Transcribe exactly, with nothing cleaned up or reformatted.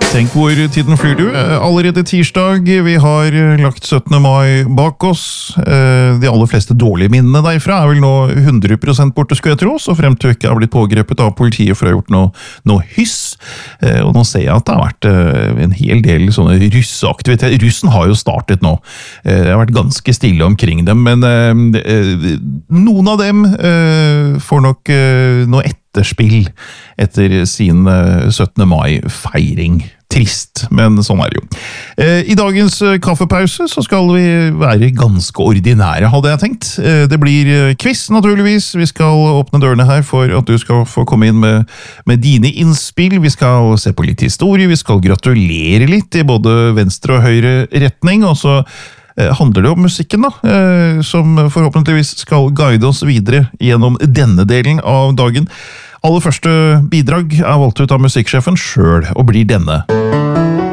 Tenk hvor tiden flyr du. Allerede tirsdag, vi har lagt syttende mai bak oss. De aller fleste dårlige minnene derfra er vel nå hundre prosent borte, skulle jeg tro, så frem til ikke har blitt pågrepet av politiet for å ha gjort noe, noe hyss. Og nå ser jeg at det har vært en hel del sånne russeaktivitet. Russen har jo startet nå. Det har vært ganske stille omkring dem, men noen av dem får nok noe etterspill etter sin syttende mai-feiring. Trist, men sånn er det jo. I dagens kaffepause så skal vi være ganske ordinære, hadde jeg tenkt. Det blir quiz, naturligvis. Vi skal åpne dørene her for at du skal få komme inn med, med dine innspill. Vi skal se på litt historie, vi skal gratulere litt i både venstre og høyre retning, og så handler det om musikken da, som forhåpentligvis skal guide oss videre gjennom denne delen av dagen. Aller første bidrag er valgt ut av musikksjefen selv, og blir denne.